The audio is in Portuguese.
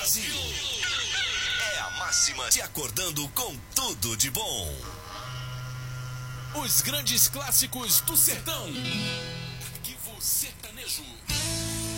Brasil. É a máxima te acordando com tudo de bom. Os grandes clássicos do sertão. Arquivo Sertanejo.